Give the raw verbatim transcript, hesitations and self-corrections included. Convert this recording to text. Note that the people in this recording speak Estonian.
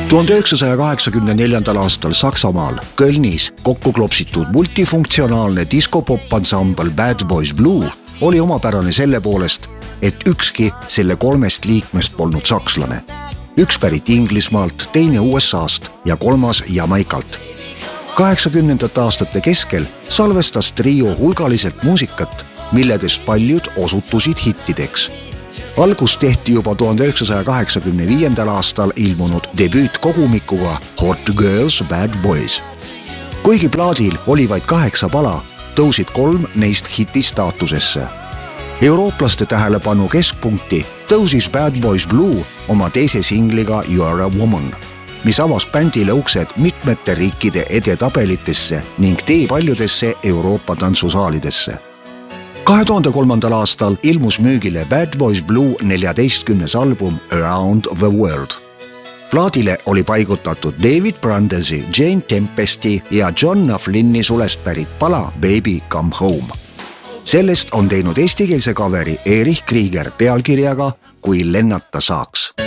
tuhande üheksasaja kaheksakümne neljandal aastal Saksamaal Kölnis kokku klopsitud multifunktsionaalne diskopop-ansambel Bad Boys Blue oli omapärane selle poolest, et ükski selle kolmest liikmest polnud sakslane. Üks pärit Inglismaalt, teine U S A-st ja kolmas Jamaikalt. kaheksakümnendate aastate keskel salvestas trio hulgaliselt muusikat, milledest paljud osutusid hittideks. Algus tehti juba tuhande üheksasaja kaheksakümne viiendal aastal ilmunud debüütkogumikuga Hot Girls Bad Boys. Kuigi plaadil oli vaid kaheksa pala, tõusid kolm neist hiti staatusesse. Eurooplaste tähelepanu keskpunkti tõusis Bad Boys Blue oma teise singliga You Are a Woman, mis avas bändile uksed mitmete riikide edetabelitesse ning tee paljudesse Euroopa tantsusaalidesse. kahe tuhande kolmandal aastal ilmus müügile Bad Boys Blue neljateistkümnes album Around the World. Plaadile oli paigutatud David Brandensi, Jane Tempesti ja John Flynni sulest pärit pala Baby Come Home. Sellest on teinud eestikeelse kaveri Erich Krieger pealkirjaga Kui lennata saaks.